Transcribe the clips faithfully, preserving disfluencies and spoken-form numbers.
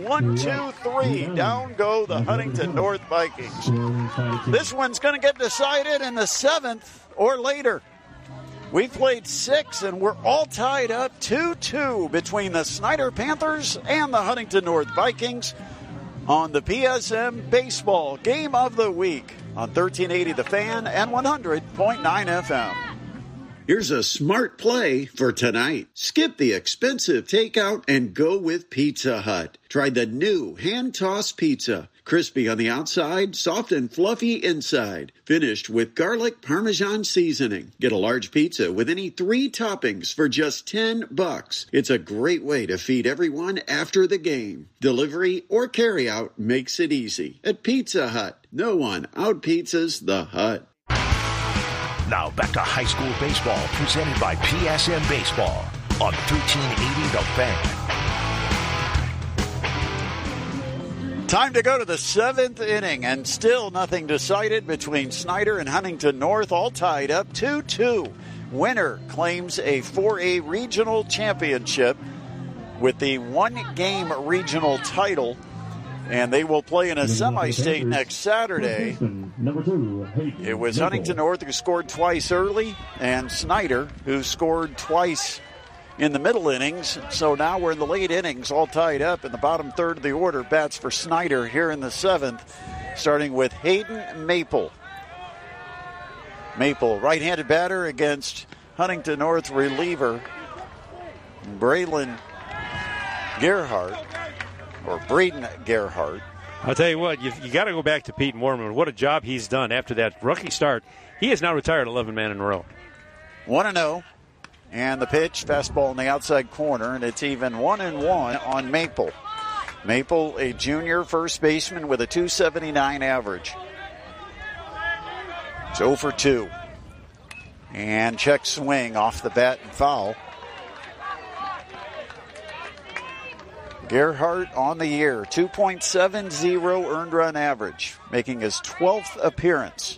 one, two, three. Down go the Huntington North Vikings. This one's going to get decided in the seventh or later. We played six, and we're all tied up two two between the Snyder Panthers and the Huntington North Vikings on the P S M Baseball Game of the Week on thirteen eighty The Fan and one hundred point nine F M. Here's a smart play for tonight. Skip the expensive takeout and go with Pizza Hut. Try the new hand-tossed pizza. Crispy on the outside, soft and fluffy inside. Finished with garlic Parmesan seasoning. Get a large pizza with any three toppings for just ten bucks. It's a great way to feed everyone after the game. Delivery or carryout makes it easy. At Pizza Hut, no one out-pizzas the Hut. Now back to high school baseball presented by P S M Baseball on thirteen eighty The Fan. Time to go to the seventh inning, and still nothing decided between Snyder and Huntington North, all tied up two two. Winner claims a four A regional championship with the one-game regional title, and they will play in a semi-state next Saturday. It was Huntington North who scored twice early, and Snyder who scored twice in the middle innings. So now we're in the late innings, all tied up in the bottom third of the order. Bats for Snyder here in the seventh, starting with Hayden Maple. Maple, right-handed batter against Huntington North reliever Braylon Gerhardt, or Braden Gerhardt. I'll tell you what, you, you got to go back to Pete Moorman. What a job he's done after that rookie start. He has now retired eleven men in a row. one and oh. And the pitch, fastball in the outside corner, and it's even one and one on Maple. Maple, a junior first baseman with a two seventy-nine average. It's oh for two. And check swing off the bat and foul. Gerhardt on the year, two point seven oh earned run average, making his twelfth appearance.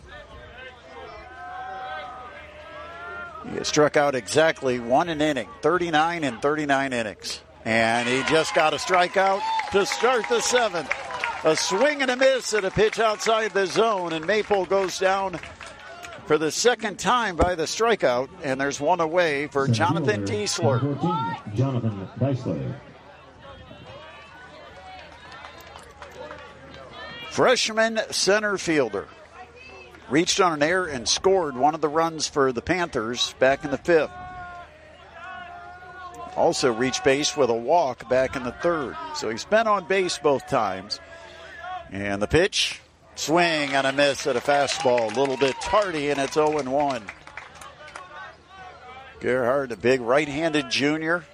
He has struck out exactly one an inning, thirty-nine in thirty-nine innings. And he just got a strikeout to start the seventh. A swing and a miss at a pitch outside the zone, and Maple goes down for the second time by the strikeout, and there's one away for Jonathan Diesler. Jonathan Diesler. Freshman center fielder. Reached on an error and scored one of the runs for the Panthers back in the fifth. Also reached base with a walk back in the third. So he's been on base both times. And the pitch, swing and a miss at a fastball. A little bit tardy, and it's oh and one. Gerhardt, a big right-handed junior.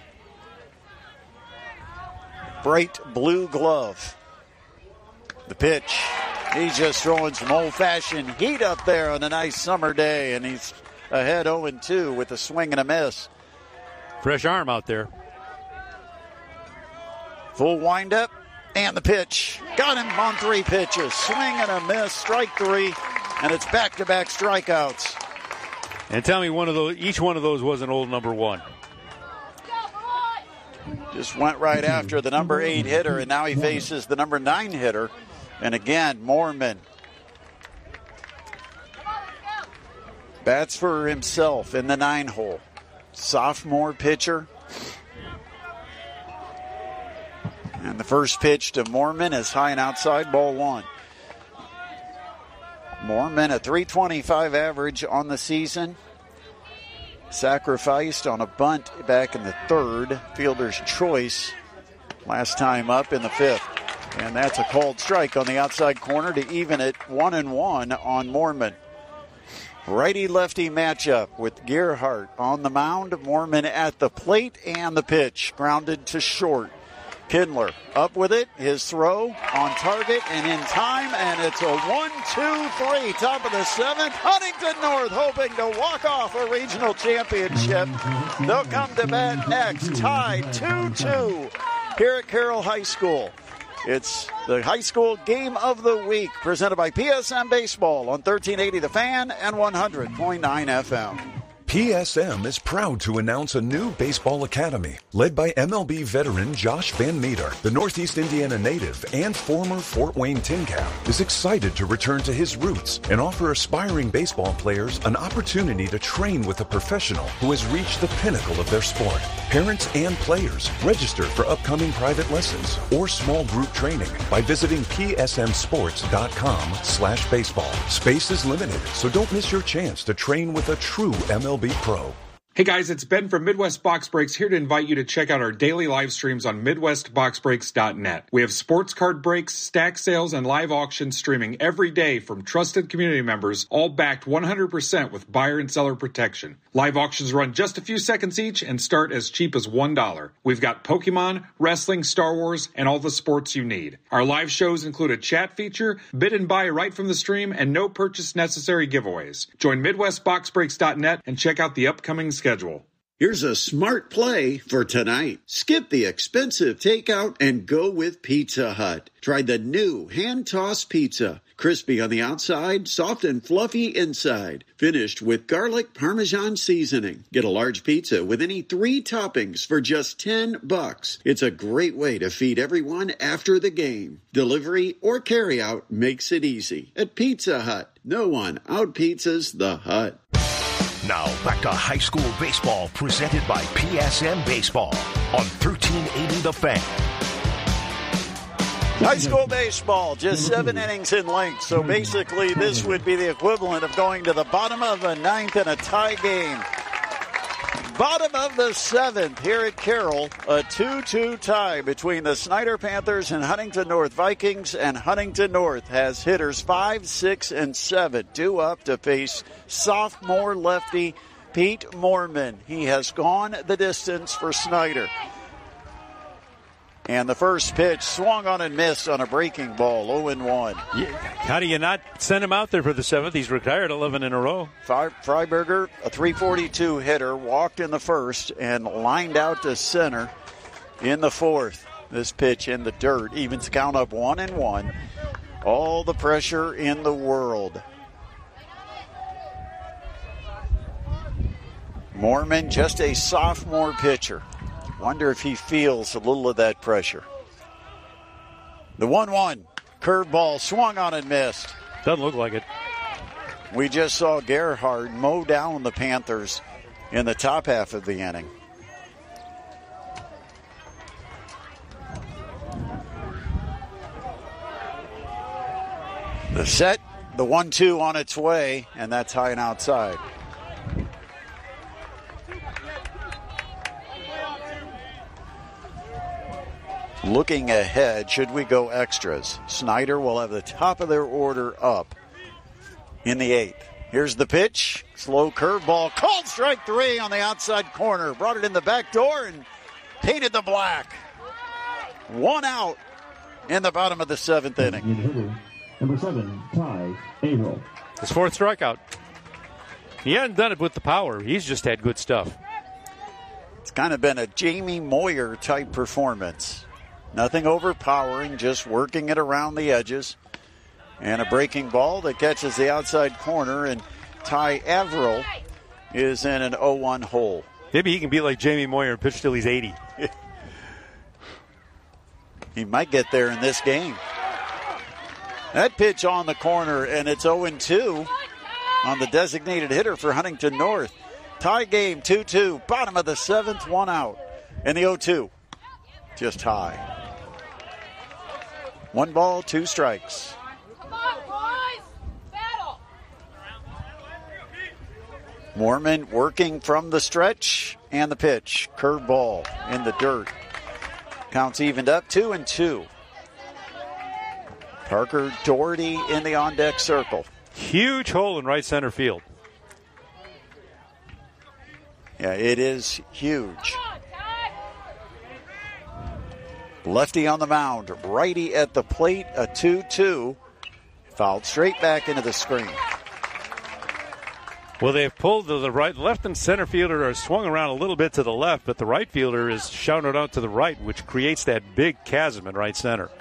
Bright blue glove. The pitch. He's just throwing some old-fashioned heat up there on a nice summer day, and he's ahead oh and two with a swing and a miss. Fresh arm out there. Full windup, and the pitch. Got him on three pitches. Swing and a miss, strike three, and it's back-to-back strikeouts. And tell me, one of those, each one of those was an old number one. Just went right after the number eight hitter, and now he faces the number nine hitter. And again, Moorman bats for himself in the nine hole. Sophomore pitcher. And the first pitch to Moorman is high and outside, ball one. Moorman, a three twenty-five average on the season. Sacrificed on a bunt back in the third. Fielder's choice last time up in the fifth. And that's a called strike on the outside corner to even it one and one on Moorman. Righty-lefty matchup with Gerhardt on the mound. Moorman at the plate, and the pitch grounded to short. Kindler up with it. His throw on target and in time, and it's a one two three. Top of the seventh. Huntington North hoping to walk off a regional championship. They'll come to bat next. Tied two two here at Carroll High School. It's the high school game of the week presented by P S M Baseball on thirteen eighty The Fan and one hundred point nine F M. P S M is proud to announce a new baseball academy led by M L B veteran Josh Van Meter. The Northeast Indiana native and former Fort Wayne Tin Cap is excited to return to his roots and offer aspiring baseball players an opportunity to train with a professional who has reached the pinnacle of their sport. Parents and players register for upcoming private lessons or small group training by visiting p s m sports dot com slash baseball. Space is limited, so don't miss your chance to train with a true M L B pro. Hey guys, it's Ben from Midwest Box Breaks here to invite you to check out our daily live streams on midwest box breaks dot net. We have sports card breaks, stack sales, and live auctions streaming every day from trusted community members, all backed one hundred percent with buyer and seller protection. Live auctions run just a few seconds each and start as cheap as one dollar. We've got Pokemon, wrestling, Star Wars, and all the sports you need. Our live shows include a chat feature, bid and buy right from the stream, and no purchase necessary giveaways. Join midwest box breaks dot net and check out the upcoming schedule. Here's a smart play for tonight. Skip the expensive takeout and go with Pizza Hut. Try the new hand-tossed pizza. Crispy on the outside, soft and fluffy inside. Finished with garlic parmesan seasoning. Get a large pizza with any three toppings for just ten bucks. It's a great way to feed everyone after the game. Delivery or carryout makes it easy. At Pizza Hut, no one out-pizzas the Hut. Now, back to high school baseball presented by P S M Baseball on thirteen eighty The Fan. High school baseball, just seven innings in length. So basically, this would be the equivalent of going to the bottom of the ninth in a tie game. Bottom of the seventh here at Carroll, a two two tie between the Snyder Panthers and Huntington North Vikings, and Huntington North has hitters five, six, and seven due up to face sophomore lefty Pete Moorman. He has gone the distance for Snyder. And the first pitch swung on and missed on a breaking ball, oh and one. Yeah, how do you not send him out there for the seventh? He's retired eleven in a row. Freiberger, a three forty-two hitter, walked in the first and lined out to center in the fourth. This pitch in the dirt evens the count up one and one. All the pressure in the world. Moorman, just a sophomore pitcher. Wonder if he feels a little of that pressure. The one one. Curveball swung on and missed. Doesn't look like it. We just saw Gerhard mow down the Panthers in the top half of the inning. The set, the one two on its way, and that's high and outside. Looking ahead, should we go extras? Snyder will have the top of their order up in the eighth. Here's the pitch. Slow curveball. Called strike three on the outside corner. Brought it in the back door and painted the black. One out in the bottom of the seventh inning. Number seven, Ty Averill. His fourth strikeout. He hasn't done it with the power. He's just had good stuff. It's kind of been a Jamie Moyer type performance. Nothing overpowering, just working it around the edges. And a breaking ball that catches the outside corner, and Ty Averill is in an oh one hole. Maybe he can be like Jamie Moyer and pitch till he's eighty. He might get there in this game. That pitch on the corner, and it's oh and two on the designated hitter for Huntington North. Tie game, two two, bottom of the seventh, one out. And the oh two, just high. One ball, two strikes. Come on, boys! Battle! Moorman working from the stretch, and the pitch. Curveball in the dirt. Counts evened up, two and two. Parker Doherty in the on-deck circle. Huge hole in right center field. Yeah, it is huge. Lefty on the mound, righty at the plate, a two two. Fouled straight back into the screen. Well, they've pulled to the right. Left and center fielder are swung around a little bit to the left, but the right fielder is shouted out to the right, which creates that big chasm in right center.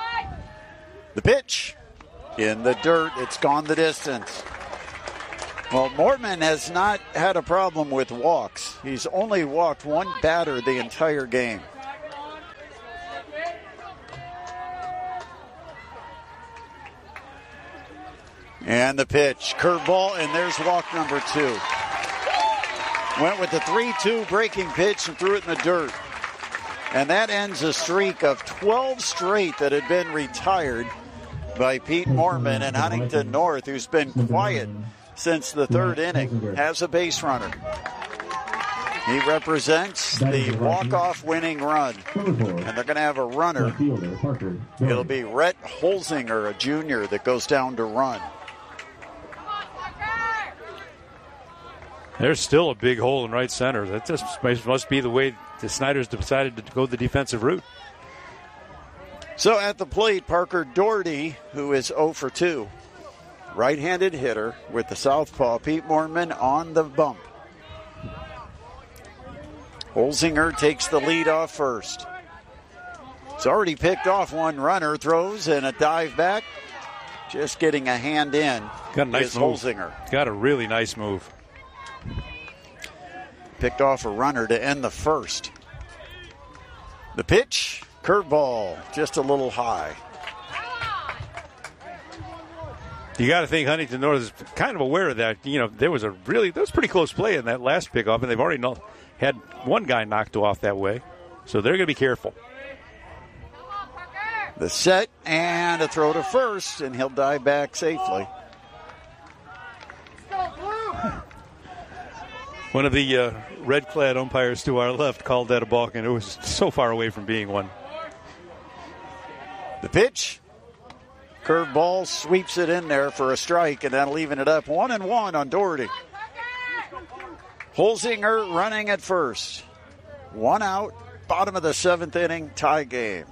The pitch in the dirt. It's gone the distance. Well, Mormon has not had a problem with walks. He's only walked one batter the entire game. And the pitch, curveball, and there's walk number two. Went with the three two breaking pitch and threw it in the dirt. And that ends a streak of twelve straight that had been retired by Pete Mormon and Huntington North, who's been quiet since the third inning, has a base runner. He represents the walk-off winning run. And they're going to have a runner. It'll be Rhett Holzinger, a junior, that goes down to run. There's still a big hole in right center. That just must be the way the Snyders decided to go the defensive route. So at the plate, Parker Doherty, who is oh for two. Right-handed hitter with the southpaw. Pete Mormon on the bump. Holzinger takes the lead off first. He's already picked off one runner, throws, and a dive back. Just getting a hand in. Got a nice move. Holzinger. Got a really nice move. Picked off a runner to end the first. The pitch, curveball, just a little high. You got to think Huntington North is kind of aware of that. You know, there was a really, there was pretty close play in that last pickoff, and they've already know, had one guy knocked off that way. So they're going to be careful. The set and a throw to first, and he'll dive back safely. One of the uh, red-clad umpires to our left called that a balk, and it was so far away from being one. The pitch. Curveball sweeps it in there for a strike, and then leaving it up one and one on Doherty. Holzinger running at first. One out, bottom of the seventh inning, tie game.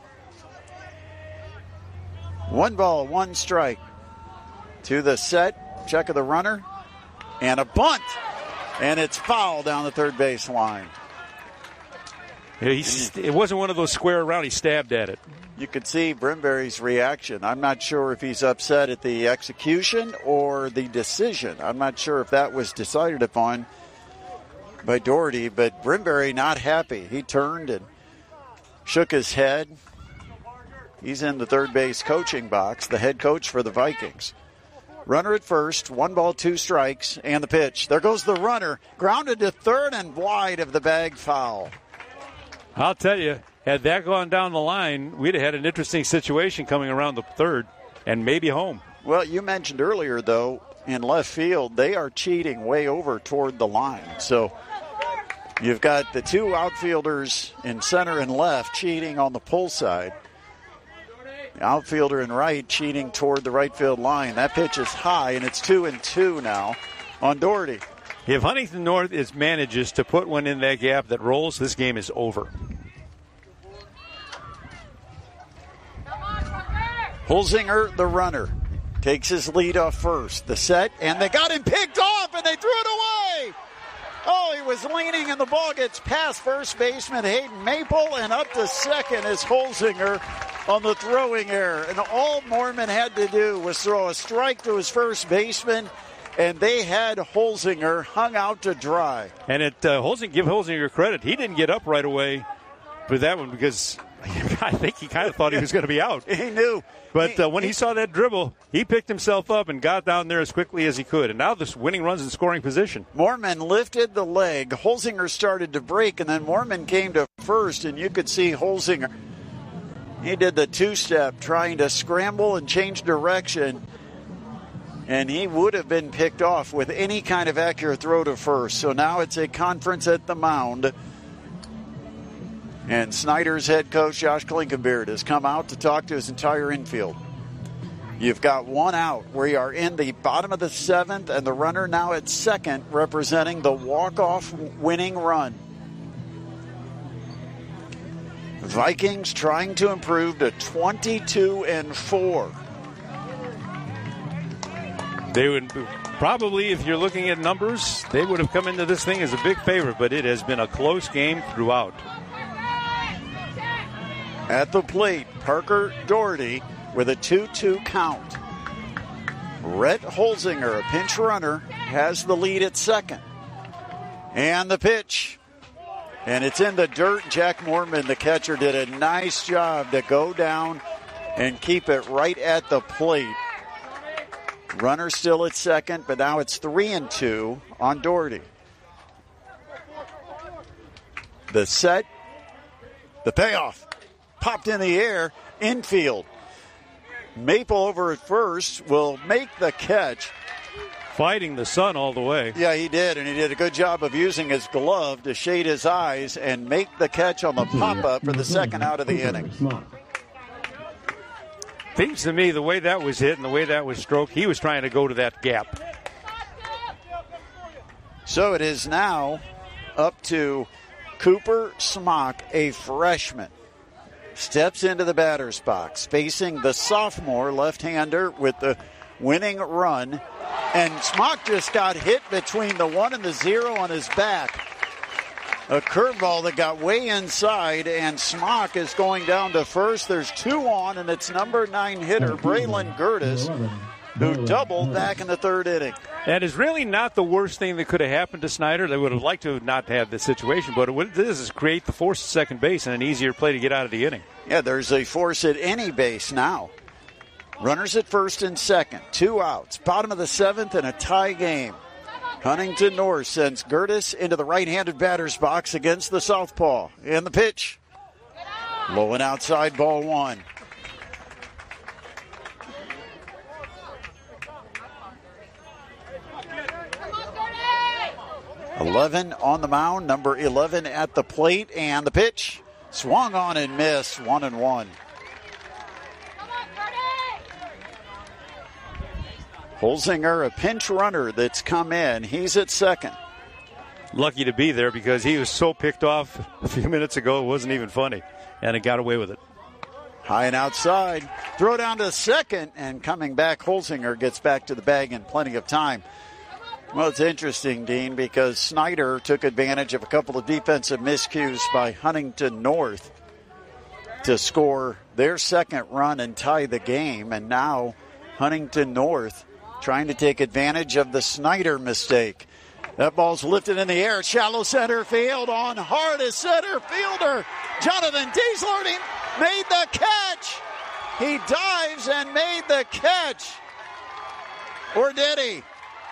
One ball, one strike. To the set, check of the runner, and a bunt. And it's foul down the third base line. Yeah, he's, it wasn't one of those square around. He stabbed at it. You could see Brimberry's reaction. I'm not sure if he's upset at the execution or the decision. I'm not sure if that was decided upon by Doherty, but Brimberry not happy. He turned and shook his head. He's in the third base coaching box, the head coach for the Vikings. Runner at first, one ball, two strikes, and the pitch. There goes the runner, grounded to third and wide of the bag, foul. I'll tell you, had that gone down the line, we'd have had an interesting situation coming around the third and maybe home. Well, you mentioned earlier, though, in left field, they are cheating way over toward the line. So you've got the two outfielders in center and left cheating on the pull side. The outfielder in right cheating toward the right field line. That pitch is high, and it's two and two now on Doherty. If Huntington North is manages to put one in that gap that rolls, this game is over. Holzinger, the runner, takes his lead off first. The set, and they got him picked off, and they threw it away. Oh, he was leaning, and the ball gets past first baseman Hayden Maple, and up to second is Holzinger on the throwing error. And all Mormon had to do was throw a strike to his first baseman, and they had Holzinger hung out to dry. And it uh, Holzinger, give Holzinger credit. He didn't get up right away for that one because I think he kind of thought he was going to be out. He knew. But uh, when he saw that dribble, he picked himself up and got down there as quickly as he could. And now this winning run's in scoring position. Mormon lifted the leg. Holzinger started to break, and then Mormon came to first, and you could see Holzinger. He did the two-step, trying to scramble and change direction, and he would have been picked off with any kind of accurate throw to first. So now it's a conference at the mound. And Snyder's head coach, Josh Klinkenbeard, has come out to talk to his entire infield. You've got one out. We are in the bottom of the seventh, and the runner now at second, representing the walk-off winning run. Vikings trying to improve to twenty-two and four. They would probably, if you're looking at numbers, they would have come into this thing as a big favorite, but it has been a close game throughout. At the plate, Parker Doherty with a two two count. Rhett Holzinger, a pinch runner, has the lead at second. And the pitch. And it's in the dirt. Jack Mormon, the catcher, did a nice job to go down and keep it right at the plate. Runner still at second, but now it's three and two on Doherty. The set, the payoff, popped in the air, infield. Maple over at first will make the catch. Fighting the sun all the way. Yeah, he did, and he did a good job of using his glove to shade his eyes and make the catch on the pop-up for the second out of the inning. Seems to me the way that was hit and the way that was stroked, he was trying to go to that gap. So it is now up to Cooper Smock, a freshman. Steps into the batter's box, facing the sophomore left-hander with the winning run. And Smock just got hit between the one and the zero on his back. A curveball that got way inside, and Smock is going down to first. There's two on, and it's number nine hitter, Braylon Gertis, who doubled back in the third inning. That is really not the worst thing that could have happened to Snyder. They would have liked to have not had this situation, but what this is create the force at second base and an easier play to get out of the inning. Yeah, there's a force at any base now. Runners at first and second, two outs, bottom of the seventh, and a tie game. Huntington North sends Gertis into the right-handed batter's box against the southpaw. And the pitch. Low and outside, ball one. eleven on the mound, number eleven at the plate, and the pitch. Swung on and missed, one and one. Holzinger, a pinch runner that's come in. He's at second. Lucky to be there because he was so picked off a few minutes ago it wasn't even funny, and it got away with it. High and outside. Throw down to second, and coming back, Holzinger gets back to the bag in plenty of time. Well, it's interesting, Dean, because Snyder took advantage of a couple of defensive miscues by Huntington North to score their second run and tie the game, and now Huntington North trying to take advantage of the Snyder mistake. That ball's lifted in the air. Shallow center field on hardest center fielder. Jonathan Diesler made the catch. He dives and made the catch. Or did he?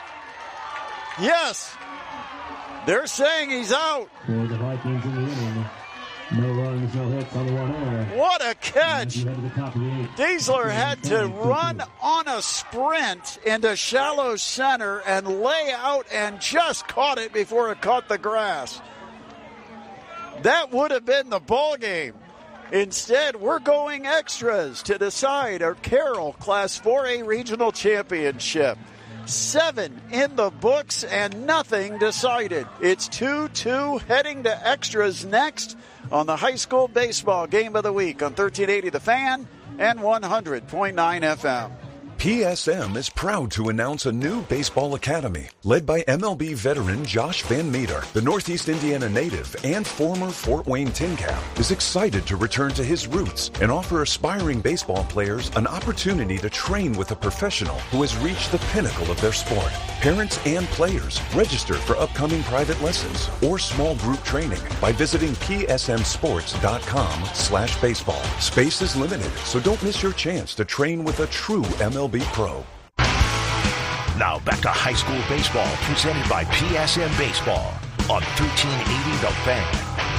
Yes. They're saying he's out. For the Vikings in the inning. No runs, no hits on the one error. What a catch. Diesler Diesler had to run on a sprint into shallow center and lay out and just caught it before it caught the grass. That would have been the ball game. Instead, we're going extras to decide our Carroll Class four A Regional Championship. Seven in the books and nothing decided. It's two two heading to extras next on the high school baseball game of the week on thirteen eighty The Fan and one hundred point nine F M. P S M is proud to announce a new baseball academy led by M L B veteran Josh Van Meter. The Northeast Indiana native and former Fort Wayne Tin Cap is excited to return to his roots and offer aspiring baseball players an opportunity to train with a professional who has reached the pinnacle of their sport. Parents and players register for upcoming private lessons or small group training by visiting p s m sports dot com slash baseball. Space is limited, so don't miss your chance to train with a true M L B pro. Now back to high school baseball presented by P S M Baseball on thirteen eighty The Fan.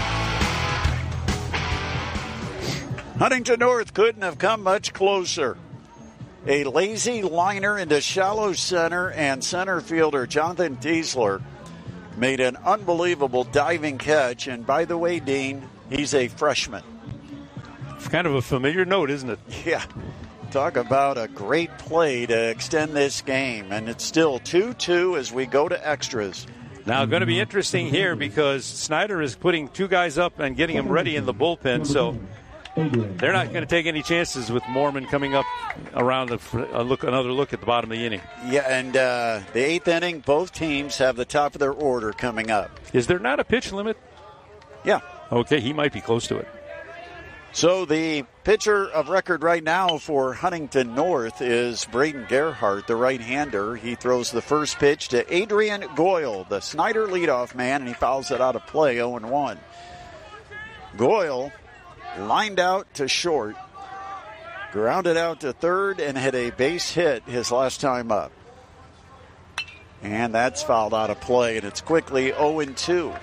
Huntington North couldn't have come much closer. A lazy liner into shallow center, and center fielder Jonathan Diesler made an unbelievable diving catch. And by the way, Dean, he's a freshman. It's kind of a familiar note, isn't it? Yeah. Talk about a great play to extend this game. And it's still two two as we go to extras. Now, going to be interesting here because Snyder is putting two guys up and getting them ready in the bullpen. So they're not going to take any chances with Mormon coming up around the uh, look another look at the bottom of the inning. Yeah, and uh, the eighth inning, both teams have the top of their order coming up. Is there not a pitch limit? Yeah. Okay, he might be close to it. So the pitcher of record right now for Huntington North is Braden Gerhardt, the right-hander. He throws the first pitch to Adrian Goyle, the Snyder leadoff man, and he fouls it out of play, oh and one. Goyle lined out to short, grounded out to third, and hit a base hit his last time up. And that's fouled out of play, and it's quickly oh and two.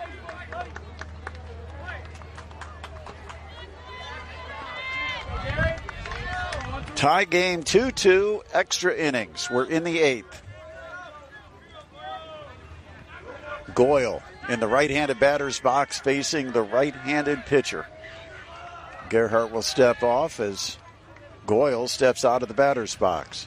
Tie game two two, extra innings. We're in the eighth. Goyle in the right-handed batter's box facing the right-handed pitcher. Gerhardt will step off as Goyle steps out of the batter's box.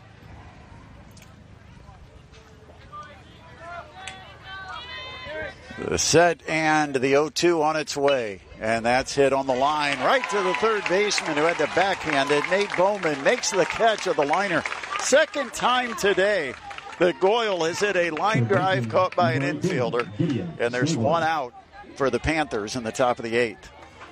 The set and the oh two on its way. And that's hit on the line right to the third baseman who had to backhand it. Nate Bowman makes the catch of the liner. Second time today that Goyle has hit a line drive caught by an infielder. And there's one out for the Panthers in the top of the eighth.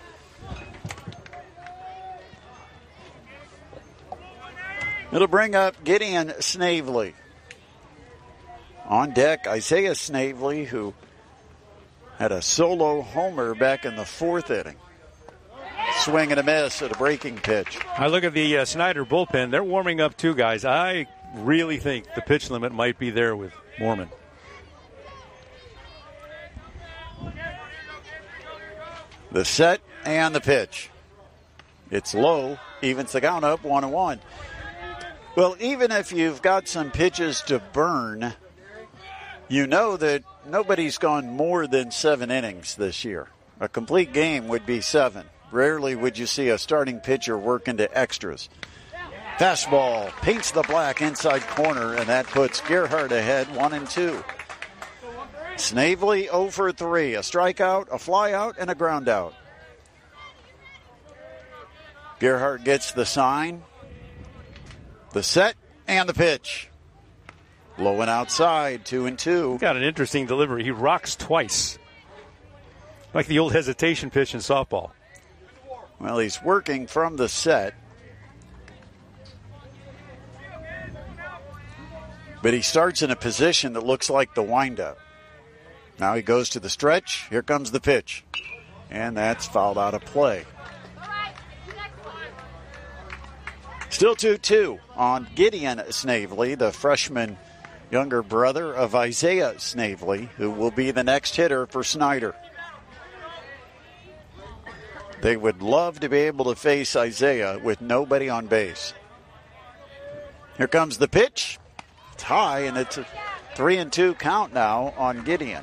It'll bring up Gideon Snavely. On deck, Isaiah Snavely, who had a solo homer back in the fourth inning. Swing and a miss at a breaking pitch. I look at the uh, Snyder bullpen. They're warming up two guys. I really think the pitch limit might be there with Moorman. The set and the pitch. It's low, evens the count up one and one. Well, even if you've got some pitches to burn, you know that nobody's gone more than seven innings this year. A complete game would be seven. Rarely would you see a starting pitcher work into extras. Fastball paints the black inside corner, and that puts Gerhardt ahead one and two. Snavely oh for three. A strikeout, a flyout, and a ground out. Gerhardt gets the sign, the set, and the pitch. Low and outside, two and two. Got an interesting delivery. He rocks twice. Like the old hesitation pitch in softball. Well, he's working from the set. But he starts in a position that looks like the windup. Now he goes to the stretch. Here comes the pitch. And that's fouled out of play. Still two two on Gideon Snavely, the freshman younger brother of Isaiah Snavely, who will be the next hitter for Snyder. They would love to be able to face Isaiah with nobody on base. Here comes the pitch. It's high, and it's a three and two count now on Gideon.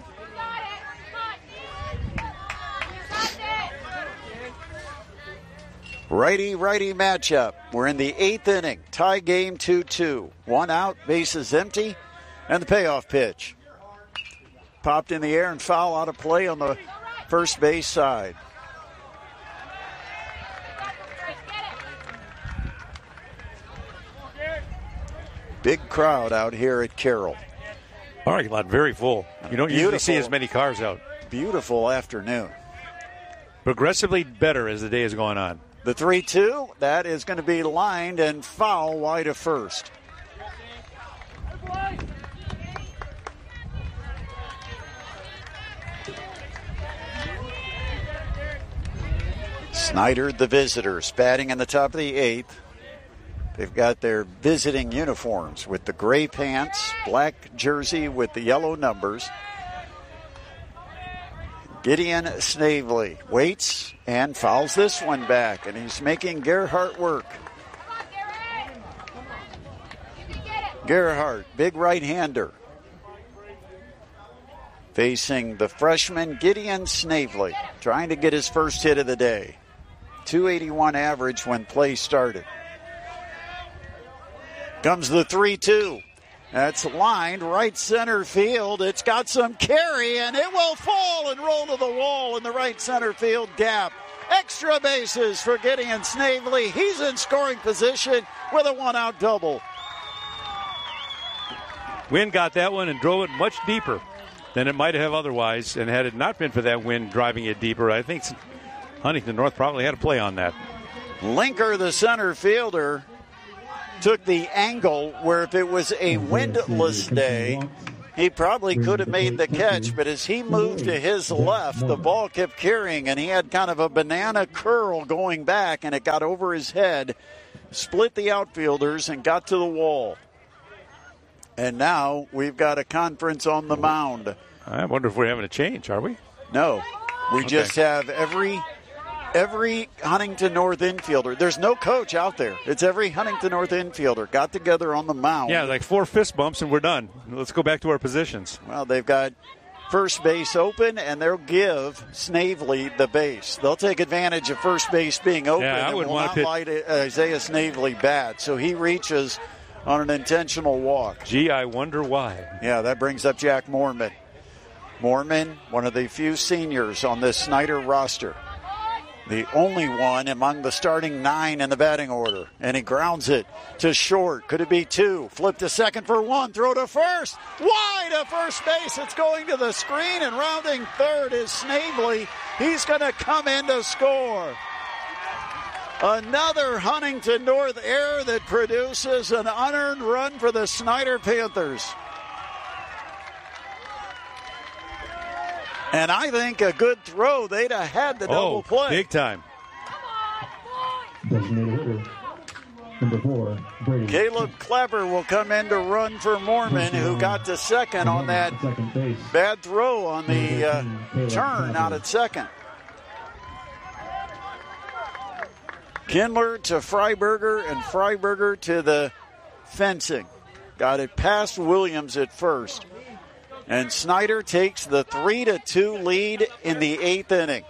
Righty-righty matchup. We're in the eighth inning. Tie game two two. One out, bases empty, and the payoff pitch. Popped in the air and foul out of play on the first base side. Big crowd out here at Carroll. Parking lot very full. You don't Beautiful. usually see as many cars out. Beautiful afternoon. Progressively better as the day is going on. The three two, that is going to be lined and foul wide of first. Snyder, the visitors, batting in the top of the eighth. They've got their visiting uniforms with the gray pants, black jersey with the yellow numbers. Gideon Snavely waits and fouls this one back, and he's making Gerhardt work. Gerhardt, big right-hander, facing the freshman Gideon Snavely, trying to get his first hit of the day. two eighty-one average when play started. Comes the three two. That's lined right center field. It's got some carry, and it will fall and roll to the wall in the right center field gap. Extra bases for Gideon Snavely. He's in scoring position with a one-out double. Wind got that one and drove it much deeper than it might have otherwise, and had it not been for that wind driving it deeper, I think Huntington North probably had a play on that. Linker, the center fielder, took the angle where if it was a windless day, he probably could have made the catch, but as he moved to his left, the ball kept carrying, and he had kind of a banana curl going back, and it got over his head, split the outfielders, and got to the wall. And now we've got a conference on the mound. I wonder if we're having a change, are we? No. We Okay. just have every every Huntington North infielder. There's no coach out there. It's every Huntington North infielder got together on the mound. Yeah, like four fist bumps and we're done. Let's go back to our positions. Well, they've got first base open, and they'll give Snavely the base. They'll take advantage of first base being open Yeah, I and wouldn't will wanna not pit- light Isaiah Snavely bat. So he reaches on an intentional walk. Gee, I wonder why. Yeah, that brings up Jack Moorman. Moorman, one of the few seniors on this Snyder roster. The only one among the starting nine in the batting order. And he grounds it to short. Could it be two? Flip to second for one. Throw to first. Wide to first base. It's going to the screen, and rounding third is Snavely. He's going to come in to score. Another Huntington North error that produces an unearned run for the Snyder Panthers. And I think a good throw, they'd have had the double Oh, play. big time. Designated hitter, number four, Brady. Caleb Clapper will come in to run for Mormon, who got to second on that Second base. bad throw on the uh, turn out at second. Kindler to Freiberger, and Freiberger to the fencing. Got it past Williams at first. And Snyder takes the three to two lead in the eighth inning.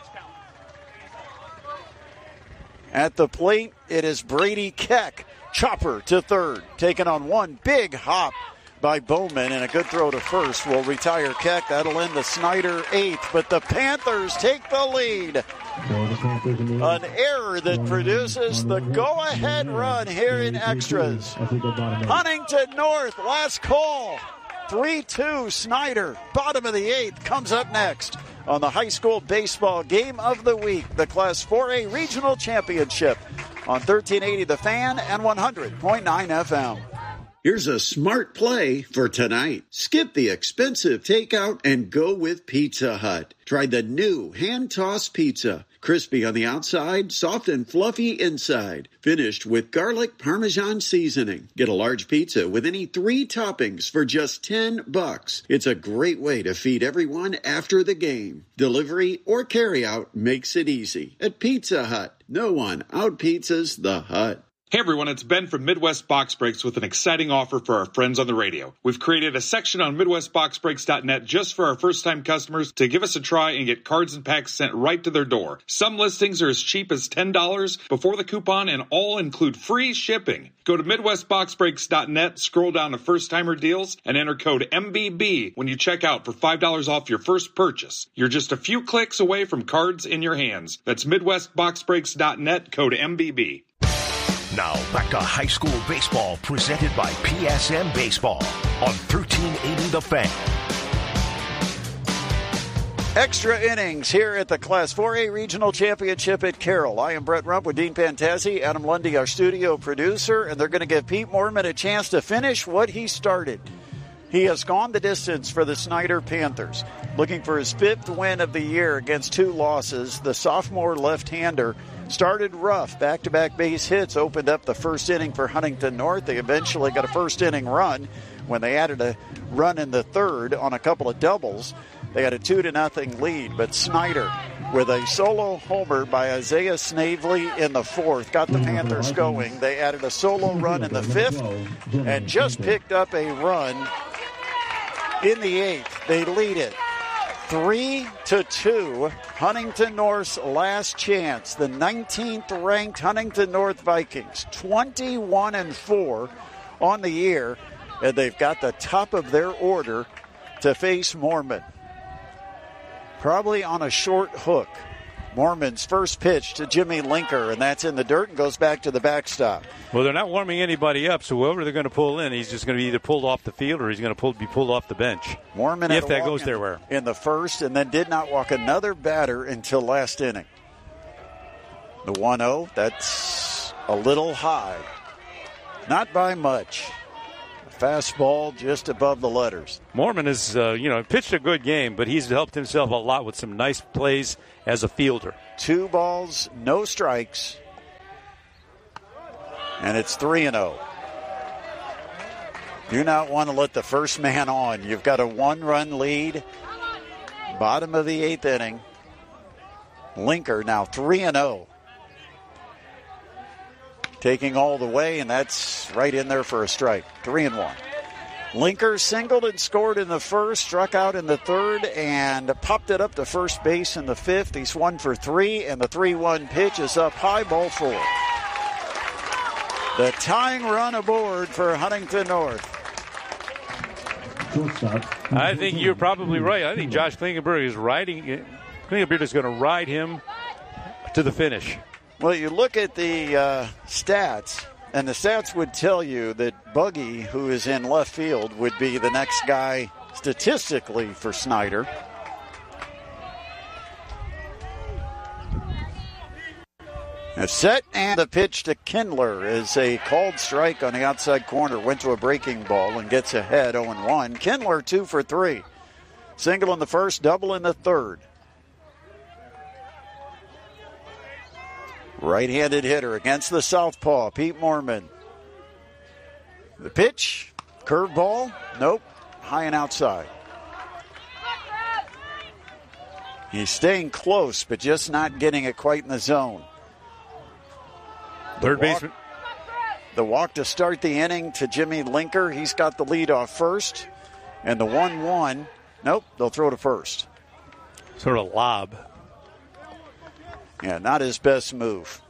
At the plate, it is Brady Keck. Chopper to third. Taken on one big hop by Bowman, and a good throw to first will retire Keck. That'll end the Snyder eighth, but the Panthers take the lead. An error that produces the go-ahead run here in extras. Huntington North, last call. three two Snyder, bottom of the eighth, comes up next on the high school baseball game of the week, the Class four A Regional Championship on thirteen eighty The Fan and one hundred point nine F M. Here's a smart play for tonight. Skip the expensive takeout and go with Pizza Hut. Try the new hand-tossed pizza. Crispy on the outside, soft and fluffy inside. Finished with garlic Parmesan seasoning. Get a large pizza with any three toppings for just ten bucks. It's a great way to feed everyone after the game. Delivery or carryout makes it easy. At Pizza Hut, no one out-pizzas the Hut. Hey everyone, it's Ben from Midwest Box Breaks with an exciting offer for our friends on the radio. We've created a section on Midwest Box Breaks dot net just for our first-time customers to give us a try and get cards and packs sent right to their door. Some listings are as cheap as ten dollars before the coupon, and all include free shipping. Go to Midwest Box Breaks dot net, scroll down to first-timer deals, and enter code M B B when you check out for five dollars off your first purchase. You're just a few clicks away from cards in your hands. That's Midwest Box Breaks dot net, code M B B. Now back to high school baseball presented by P S M Baseball on thirteen eighty The Fan. Extra innings here at the Class four A Regional Championship at Carroll. I am Brett Rump with Dean Fantazzi, Adam Lundy, our studio producer, and they're going to give Pete Moorman a chance to finish what he started. He has gone the distance for the Snyder Panthers, looking for his fifth win of the year against two losses. The sophomore left-hander started rough. Back-to-back base hits opened up the first inning for Huntington North. They eventually got a first-inning run when they added a run in the third on a couple of doubles. They had a two to nothing lead, but Snyder, with a solo homer by Isaiah Snavely in the fourth, got the Panthers going. They added a solo run in the fifth and just picked up a run in the eighth. They lead it three to two. Huntington North's last chance. The nineteenth ranked Huntington North Vikings, twenty-one and four on the year, and they've got the top of their order to face Moorman. Probably on a short hook. Moorman's first pitch to Jimmy Linker, and that's in the dirt and goes back to the backstop. Well, they're not warming anybody up, so whoever they're going to pull in, he's just going to be either pulled off the field or he's going to pull, be pulled off the bench. Moorman if had a that walk goes in, their way. in the first, and then did not walk another batter until last inning. The one oh, that's a little high. Not by much. Fastball just above the letters. Moorman has, uh, you know, pitched a good game, but he's helped himself a lot with some nice plays as a fielder. Two balls, no strikes. And it's three and oh. Do not want to let the first man on. You've got a one-run lead. Bottom of the eighth inning. Linker now three and oh. Taking all the way, and that's right in there for a strike. Three and one. Linker singled and scored in the first, struck out in the third, and popped it up to first base in the fifth. He's one for three, and the three one pitch is up high, ball four. The tying run aboard for Huntington North. I think you're probably right. I think Josh Klingenberg is riding. Klingenberg is going to ride him to the finish. Well, you look at the uh, stats, and the stats would tell you that Buggy, who is in left field, would be the next guy statistically for Snyder. A set and the pitch to Kindler is a called strike on the outside corner. Went to a breaking ball and gets ahead oh and one. Kindler two for three. Single in the first, double in the third. Right-handed hitter against the southpaw, Pete Moorman. The pitch, curveball, nope, high and outside. He's staying close, but just not getting it quite in the zone. Third baseman. The walk to start the inning to Jimmy Linker. He's got the lead off first. And the one one, nope, they'll throw to first. Sort of lob. Yeah, not his best move.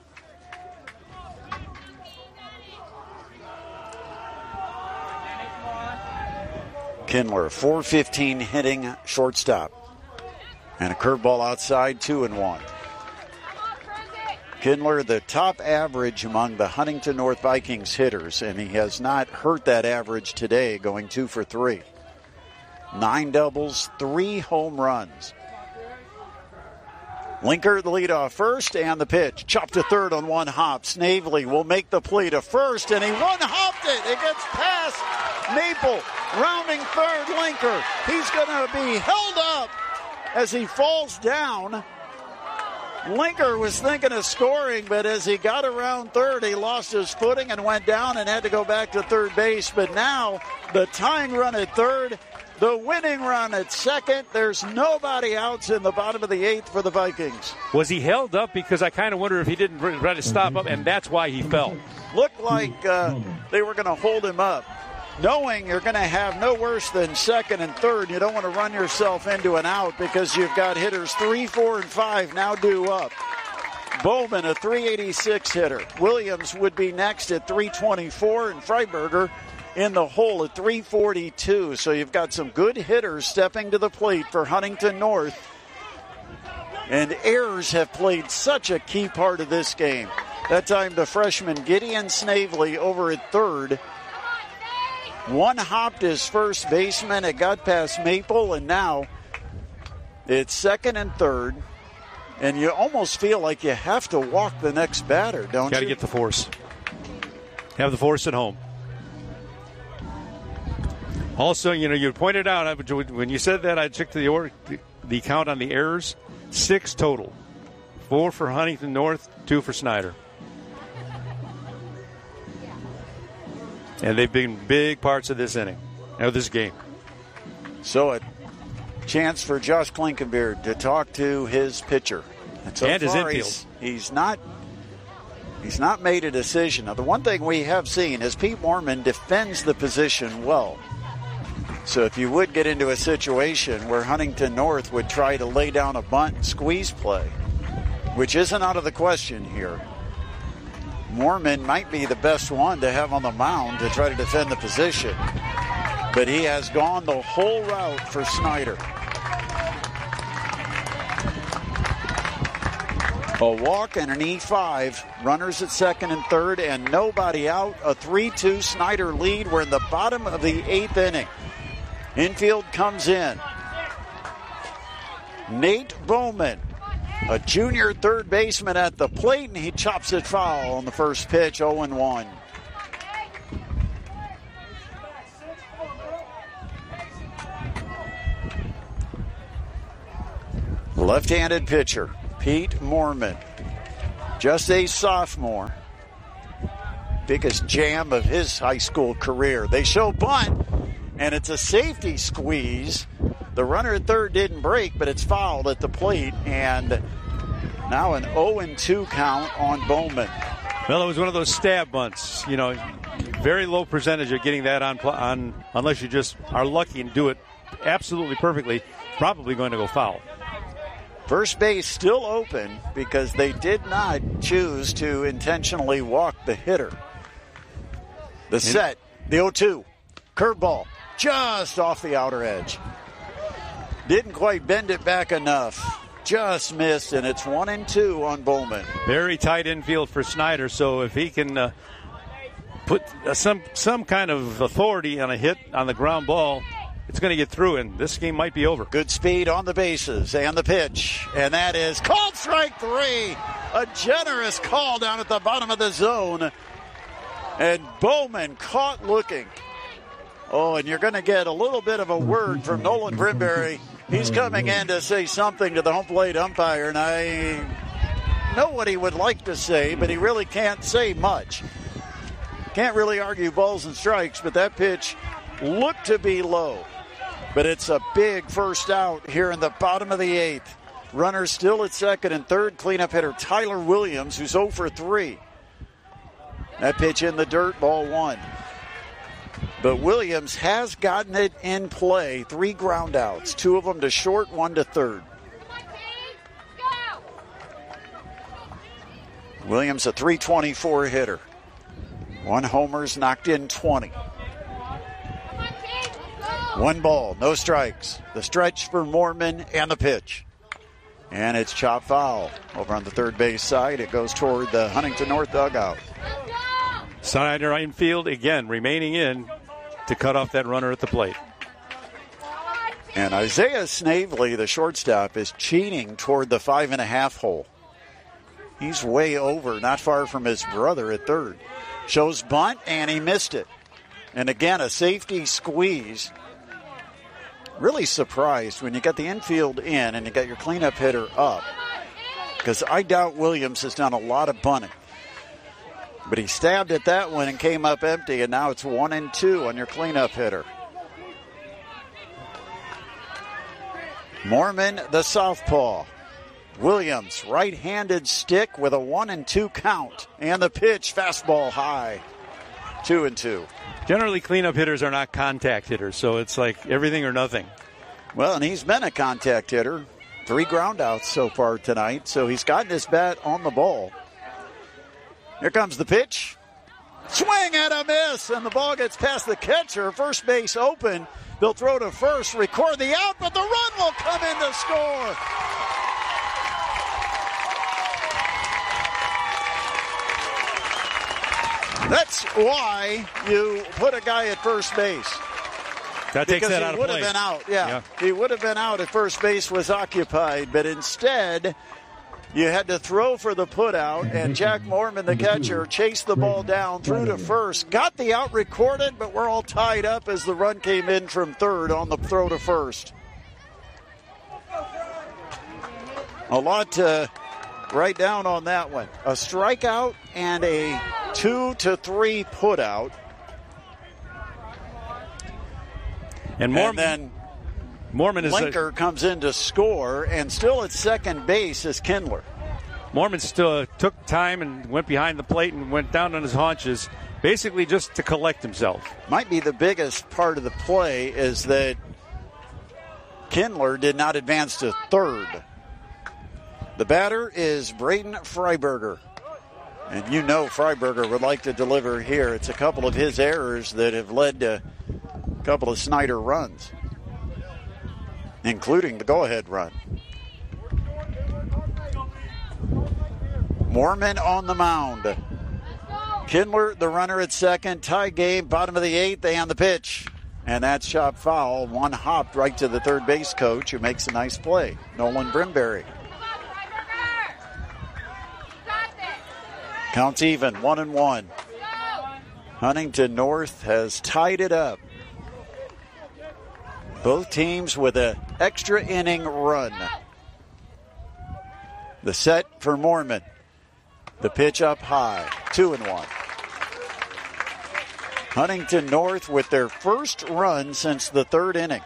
Kindler, four fifteen hitting shortstop. And a curveball outside, two and one. Kindler, the top average among the Huntington North Vikings hitters, and he has not hurt that average today, going two for three. Nine doubles, three home runs. Linker, the leadoff first, and the pitch. Chopped to third on one hop. Snavely will make the play to first, and he one-hopped it. It gets past Maple. Rounding third, Linker. He's going to be held up as he falls down. Linker was thinking of scoring, but as he got around third, he lost his footing and went down and had to go back to third base. But now the tying run at third, the winning run at second. There's nobody outs in the bottom of the eighth for the Vikings. Was he held up? Because I kind of wonder if he didn't try to stop up, and that's why he fell. Looked like uh, they were going to hold him up. Knowing you're going to have no worse than second and third, you don't want to run yourself into an out because you've got hitters three, four, and five now due up. Bowman, a three eighty-six hitter. Williams would be next at three twenty-four, and Freiberger in the hole at three forty-two. So you've got some good hitters stepping to the plate for Huntington North. And errors have played such a key part of this game. That time the freshman Gideon Snavely over at third. One hopped his first baseman. It got past Maple, and now it's second and third. And you almost feel like you have to walk the next batter, don't you? Got to get the force. Have the force at home. Also, you know, you pointed out, when you said that, I checked the, order, the count on the errors. Six total. Four for Huntington North, two for Snyder. And they've been big parts of this inning, of this game. So a chance for Josh Klinkenbeard to talk to his pitcher. And, so and his infield. He's, he's not he's not made a decision. Now, the one thing we have seen is Pete Moorman defends the position well. So if you would get into a situation where Huntington North would try to lay down a bunt and squeeze play, which isn't out of the question here, Moorman might be the best one to have on the mound to try to defend the position. But he has gone the whole route for Snyder. A walk and an E five. Runners at second and third and nobody out. A three two Snyder lead. We're in the bottom of the eighth inning. Infield comes in. Nate Bowman A junior third baseman at the plate, and he chops it foul on the first pitch, oh and one. Left-handed pitcher, Pete Moorman. Just a sophomore. Biggest jam of his high school career. They show bunt, and it's a safety squeeze. The runner at third didn't break, but it's fouled at the plate, and now an oh and two count on Bowman. Well, it was one of those stab bunts. You know, very low percentage of getting that on, on unless you just are lucky and do it absolutely perfectly. Probably going to go foul. First base still open because they did not choose to intentionally walk the hitter. The set, the oh two, curveball, just off the outer edge. Didn't quite bend it back enough. Just missed, and it's one and two on Bowman. Very tight infield for Snyder, so if he can uh, put uh, some some kind of authority on a hit on the ground ball, it's going to get through, and this game might be over. Good speed on the bases and the pitch, and that is called strike three. A generous call down at the bottom of the zone, and Bowman caught looking. Oh, and you're going to get a little bit of a word from Nolan Brimberry. He's coming in to say something to the home plate umpire, and I know what he would like to say, but he really can't say much. Can't really argue balls and strikes, but that pitch looked to be low. But it's a big first out here in the bottom of the eighth. Runners still at second and third. Cleanup hitter Tyler Williams, who's oh for three. That pitch in the dirt, ball one. But Williams has gotten it in play. Three ground outs. Two of them to short, one to third. Williams a three twenty-four hitter. One homer's knocked in twenty. One ball, no strikes. The stretch for Moorman and the pitch. And it's chopped foul. Over on the third base side, it goes toward the Huntington North dugout. Snyder infield again, remaining in to cut off that runner at the plate. And Isaiah Snavely, the shortstop, is cheating toward the five and a half hole. He's way over, not far from his brother at third. Shows bunt, and he missed it. And again, a safety squeeze. Really surprised when you got the infield in and you got your cleanup hitter up, because I doubt Williams has done a lot of bunting. But he stabbed at that one and came up empty, and now it's one and two on your cleanup hitter. Moorman, the southpaw. Williams, right-handed stick with a one and two count. And the pitch, fastball high. Two and two. Generally, cleanup hitters are not contact hitters, so it's like everything or nothing. Well, and he's been a contact hitter. Three ground outs so far tonight, so he's gotten his bat on the ball. Here comes the pitch. Swing and a miss, and the ball gets past the catcher. First base open. They'll throw to first, record the out, but the run will come in to score. That's why you put a guy at first base. That takes because that out he of would play. have been out. Yeah. yeah, he would have been out if first base was occupied, but instead you had to throw for the put-out, and Jack Moorman, the catcher, chased the ball down, threw to first, got the out recorded, but we're all tied up as the run came in from third on the throw to first. A lot to write down on that one. A strikeout and a two to three put-out. And, Moorman, and then Moorman is Linker a, comes in to score, and still at second base is Kindler. Moorman still took time and went behind the plate and went down on his haunches, basically just to collect himself. Might be the biggest part of the play is that Kindler did not advance to third. The batter is Braden Freiberger. And you know Freiberger would like to deliver here. It's a couple of his errors that have led to a couple of Snyder runs, including the go-ahead run. Moorman on the mound. Kindler, the runner at second. Tie game, bottom of the eighth, and the pitch. And that's shot foul. One hopped right to the third base coach, who makes a nice play. Nolan Brimberry. Counts even, one and one. Huntington North has tied it up. Both teams with an extra inning run. The set for Moorman. The pitch up high, two and one. Huntington North with their first run since the third inning.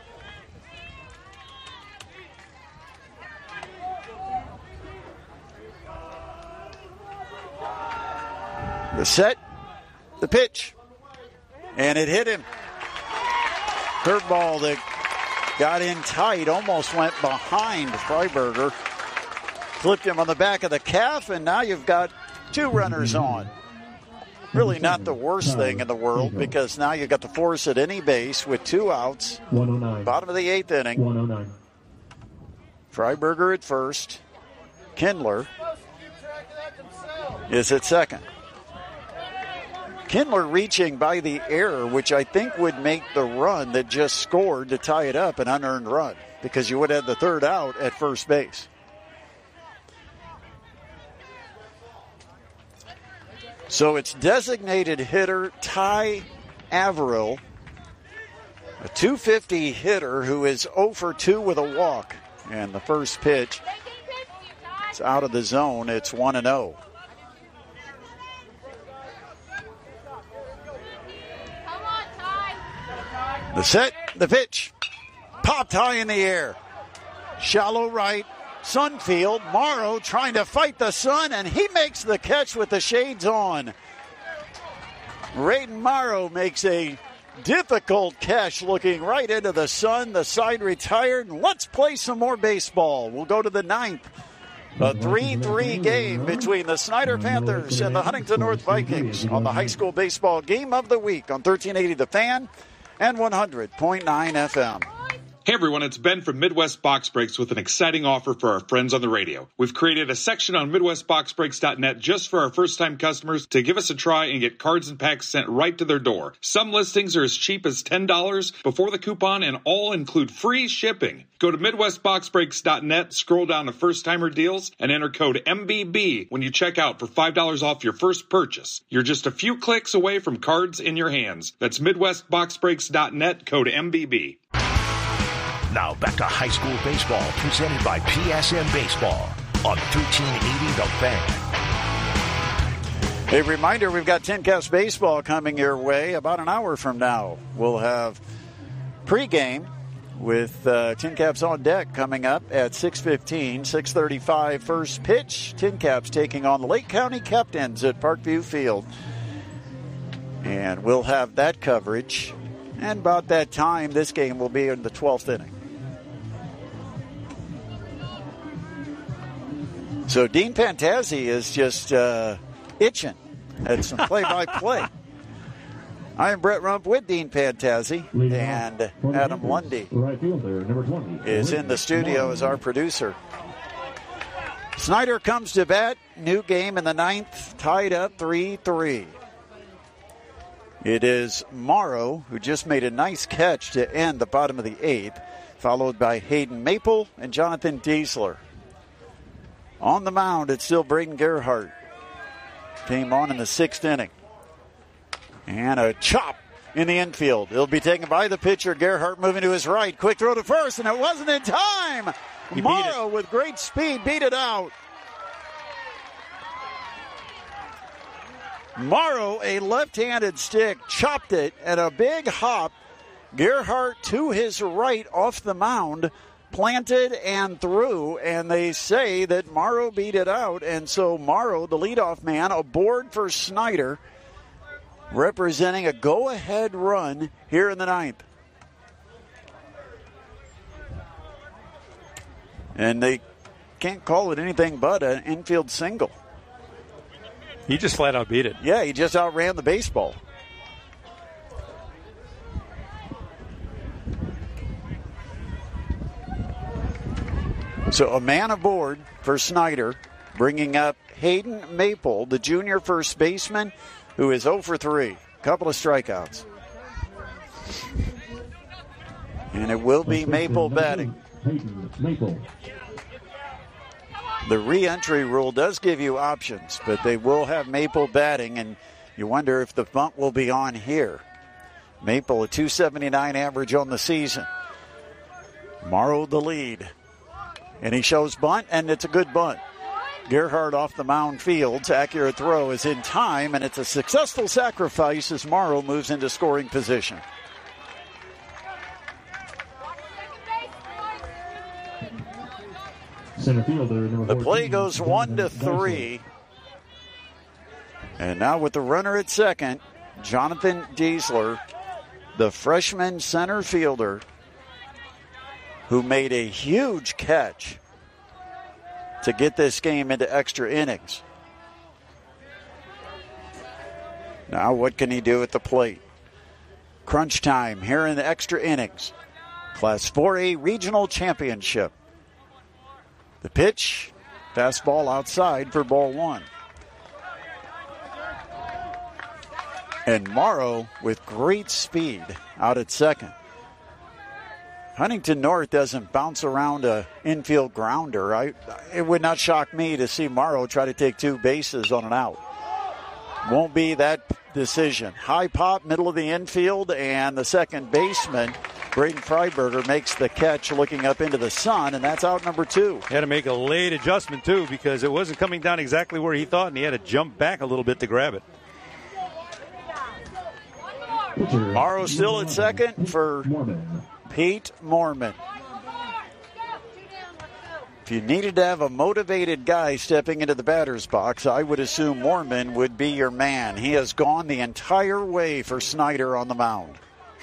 The set, the pitch, and it hit him. Curveball that got in tight, almost went behind Freiberger. Flipped him on the back of the calf, and now you've got two runners on. Really not the worst thing in the world, because now you've got the force at any base with two outs. one oh nine. Bottom of the eighth inning. one oh nine. Freiberger at first. Kindler is at second. Kindler reaching by the error, which I think would make the run that just scored to tie it up an unearned run, because you would have the third out at first base. So it's designated hitter Ty Averill, a two fifty hitter who is oh for two with a walk. And the first pitch is out of the zone. It's one and oh. The set, the pitch, popped high in the air. Shallow right, Sunfield. Morrow trying to fight the sun, and he makes the catch with the shades on. Raiden Morrow makes a difficult catch looking right into the sun. The side retired, and let's play some more baseball. We'll go to the ninth. A three three game between the Snyder Panthers and the Huntington North Vikings on the high school baseball game of the week on thirteen eighty The Fan and one hundred point nine F M. Hey everyone, it's Ben from Midwest Box Breaks with an exciting offer for our friends on the radio. We've created a section on Midwest Box Breaks dot net just for our first-time customers to give us a try and get cards and packs sent right to their door. Some listings are as cheap as ten dollars before the coupon, and all include free shipping. Go to Midwest Box Breaks dot net, scroll down to first-timer deals, and enter code M B B when you check out for five dollars off your first purchase. You're just a few clicks away from cards in your hands. That's Midwest Box Breaks dot net, code M B B. Now back to high school baseball presented by P S M Baseball on thirteen eighty The Fan. A reminder, we've got Tin Caps Baseball coming your way about an hour from now. We'll have pregame with uh, Tin Caps on deck coming up at six fifteen, six thirty-five first pitch. Tin Caps taking on the Lake County Captains at Parkview Field. And we'll have that coverage. And about that time, this game will be in the twelfth inning. So Dean Pantazzi is just uh, itching at some play-by-play. I am Brett Rump with Dean Pantazzi, and Adam Lundy is in the studio as our producer. Snyder comes to bat. New game in the ninth, tied up three three. It is Morrow, who just made a nice catch to end the bottom of the eighth, followed by Hayden Maple and Jonathan Diesler. On the mound, it's still Braden Gerhardt. Came on in the sixth inning. And a chop in the infield. It'll be taken by the pitcher. Gerhardt moving to his right. Quick throw to first, and it wasn't in time. He Morrow with great speed beat it out. Morrow, a left-handed stick, chopped it at a big hop. Gerhardt to his right off the mound, planted and threw, and they say that Morrow beat it out. And so Morrow, the leadoff man, aboard for Snyder, representing a go-ahead run here in the ninth. And they can't call it anything but an infield single. He just flat out beat it. Yeah, he just outran the baseball. So a man aboard for Snyder, bringing up Hayden Maple, the junior first baseman, who is oh for three. Couple of strikeouts. And it will be Maple batting. Hayden Maple. The re-entry rule does give you options, but they will have Maple batting, and you wonder if the bunt will be on here. Maple, a two seventy-nine average on the season. Morrow the lead. And he shows bunt, and it's a good bunt. Gerhardt off the mound fields. Accurate throw is in time, and it's a successful sacrifice as Morrow moves into scoring position. Center fielder, number The play goes one to three. And now with the runner at second, Jonathan Diesler, the freshman center fielder, who made a huge catch to get this game into extra innings. Now what can he do at the plate? Crunch time here in the extra innings. Class four A Regional Championship. The pitch, fastball outside for ball one. And Morrow with great speed out at second. Huntington North doesn't bounce around a infield grounder. I, it would not shock me to see Morrow try to take two bases on an out. Won't be that decision. High pop, middle of the infield, and the second baseman, Braden Freiberger, makes the catch looking up into the sun, and that's out number two. He had to make a late adjustment, too, because it wasn't coming down exactly where he thought, and he had to jump back a little bit to grab it. Morrow still at second for Pete Mormon. If you needed to have a motivated guy stepping into the batter's box, I would assume Mormon would be your man. He has gone the entire way for Snyder on the mound.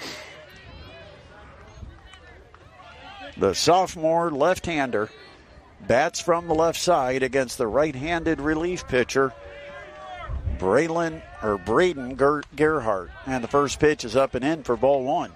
The sophomore left-hander bats from the left side against the right-handed relief pitcher, Braylon or Braden Ger- Gerhardt. And the first pitch is up and in for ball one.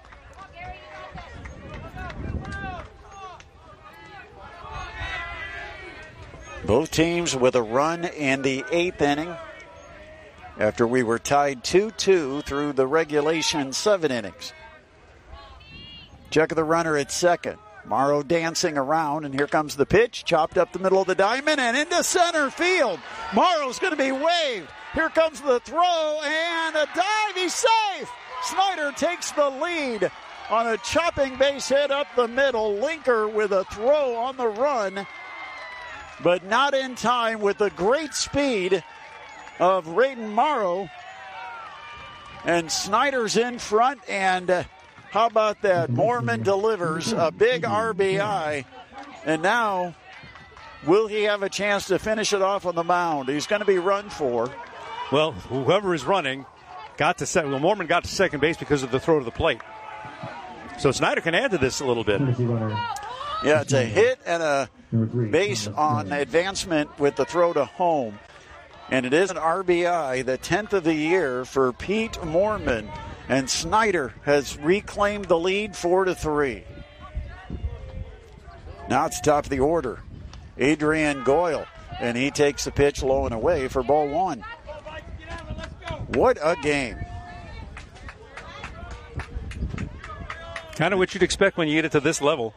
Both teams with a run in the eighth inning after we were tied two two through the regulation seven innings. Check of the runner at second. Morrow dancing around, and here comes the pitch. Chopped up the middle of the diamond and into center field. Morrow's going to be waved. Here comes the throw and a dive. He's safe. Snyder takes the lead on a chopping base hit up the middle. Linker with a throw on the run, but not in time with the great speed of Raiden Morrow. And Snyder's in front, and uh, how about that? Mormon delivers a big R B I, and now will he have a chance to finish it off on the mound? He's going to be run for. Well, whoever is running got to second. Well, Mormon got to second base because of the throw to the plate. So Snyder can add to this a little bit. Yeah, it's a hit and a base on advancement with the throw to home. And it is an R B I, the tenth of the year for Pete Mormon. And Snyder has reclaimed the lead four to three. Now it's top of the order. Adrian Goyle. And he takes the pitch low and away for ball one. What a game. Kind of what you'd expect when you get it to this level.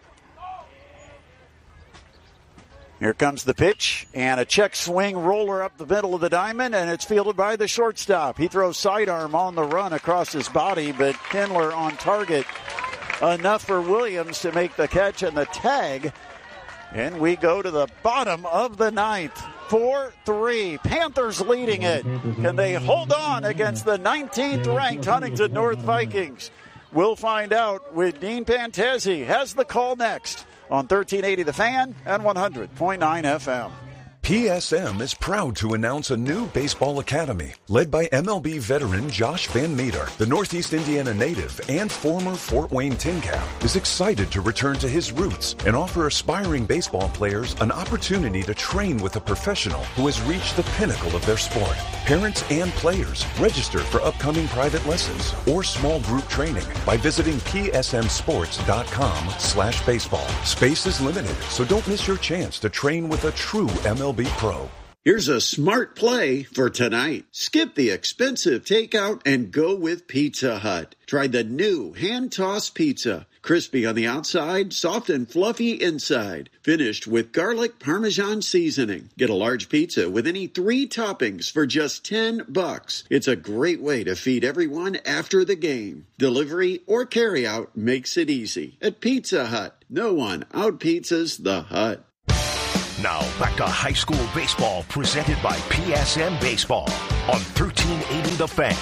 Here comes the pitch, and a check swing roller up the middle of the diamond, and it's fielded by the shortstop. He throws sidearm on the run across his body, but Kindler on target. Enough for Williams to make the catch and the tag. And we go to the bottom of the ninth. four three. Panthers leading it. Can they hold on against the nineteenth ranked Huntington North Vikings? We'll find out with Dean Pantesi. Has the call next on thirteen eighty The Fan and one hundred point nine F M. P S M is proud to announce a new baseball academy led by M L B veteran Josh Van Meter. The Northeast Indiana native and former Fort Wayne Tin Cap is excited to return to his roots and offer aspiring baseball players an opportunity to train with a professional who has reached the pinnacle of their sport. Parents and players register for upcoming private lessons or small group training by visiting P S M sports dot com slash baseball. Space is limited, so don't miss your chance to train with a true M L B pro. Here's a smart play for tonight. Skip the expensive takeout and go with Pizza Hut. Try the new hand-tossed pizza, Crispy on the outside, soft and fluffy inside. Finished with garlic Parmesan seasoning. Get a large pizza with any three toppings for just ten bucks. It's a great way to feed everyone after the game. Delivery or carryout makes it easy. At Pizza Hut, no one out-pizzas the Hut. Now back to high school baseball presented by P S M Baseball on thirteen eighty The Fan.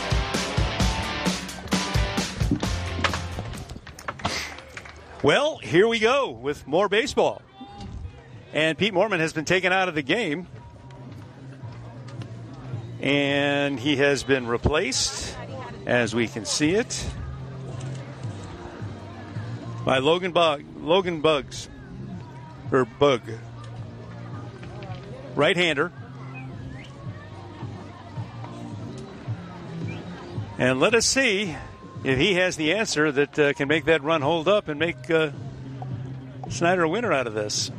Well, here we go with more baseball. And Pete Moorman has been taken out of the game. And he has been replaced, as we can see it, by Logan Bug, Logan Bugs, or Bug. Right-hander. And let us see if he has the answer that uh, can make that run hold up and make uh, Snider a winner out of this.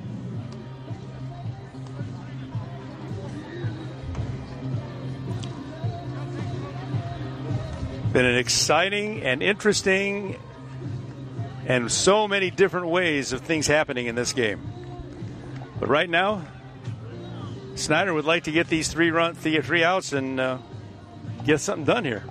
Been an exciting and interesting and so many different ways of things happening in this game. But right now, Snider would like to get these three run, th- three outs and uh, get something done here.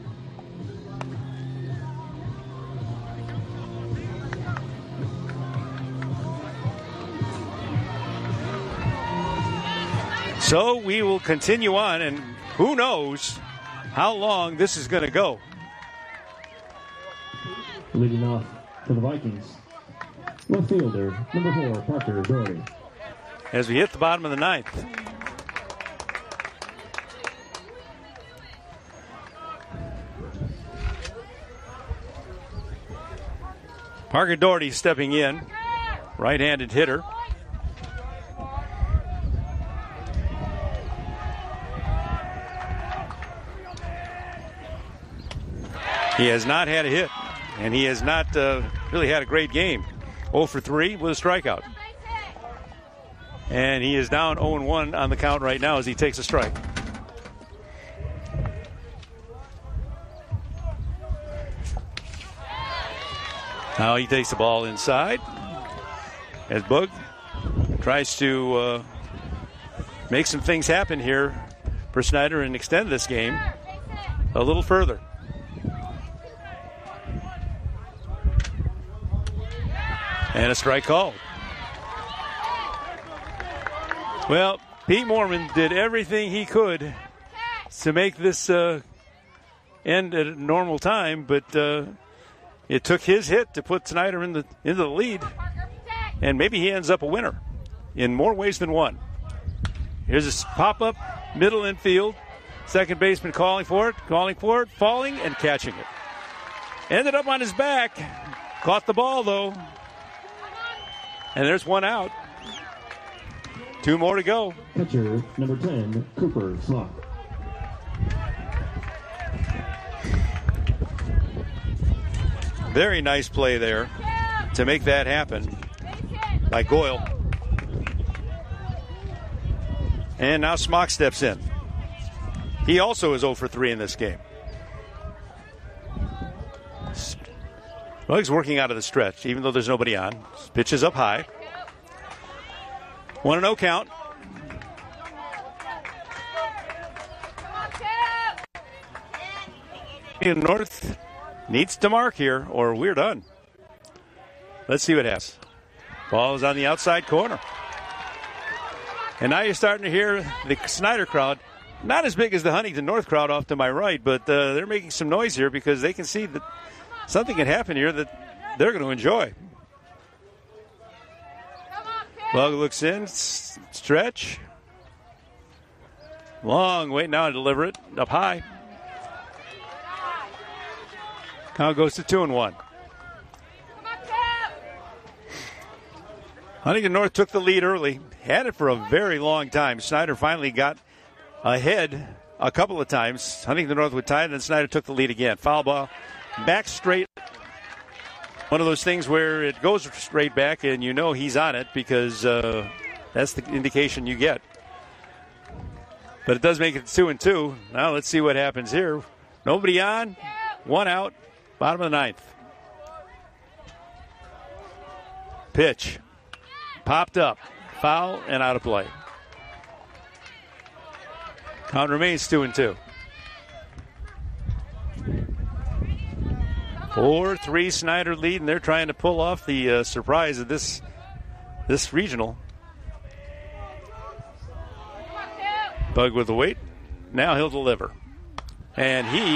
So we will continue on, and who knows how long this is going to go. Leading off for the Vikings, left fielder, number four, Parker Doherty. As we hit the bottom of the ninth. Parker Doherty stepping in, right-handed hitter. He has not had a hit, and he has not uh, really had a great game. oh for three with a strikeout. And he is down oh and one on the count right now as he takes a strike. Now he takes the ball inside as Bug tries to uh, make some things happen here for Snider and extend this game a little further. And a strike called. Well, Pete Moorman did everything he could to make this uh, end at a normal time, but uh, it took his hit to put Snider in the into the lead, and maybe he ends up a winner in more ways than one. Here's a pop-up, middle infield. Second baseman calling for it, calling for it, falling and catching it. Ended up on his back. Caught the ball, though. And there's one out. Two more to go. Catcher, number ten, Cooper Slock. Very nice play there to make that happen by Goyle. And now Smock steps in. He also is oh for three in this game. Well, he's working out of the stretch, even though there's nobody on. Pitch is up high. one and oh count. North needs to mark here, or we're done. Let's see what happens. Ball is on the outside corner. And now you're starting to hear the Snider crowd. Not as big as the Huntington North crowd off to my right, but uh, they're making some noise here because they can see that something can happen here that they're going to enjoy. Bug looks in, s- stretch. Long wait now to deliver it up high. Count goes to two and one. Huntington North took the lead early, had it for a very long time. Snider finally got ahead a couple of times. Huntington North would tie it, and then Snider took the lead again. Foul ball, back straight. One of those things where it goes straight back, and you know he's on it because uh, that's the indication you get. But it does make it two and two. Now let's see what happens here. Nobody on, one out, bottom of the ninth. pitch. Popped up. Foul and out of play. Count remains two and two. four three Snyder lead, and they're trying to pull off the uh, surprise of this this regional. Bug with the weight. Now he'll deliver. And he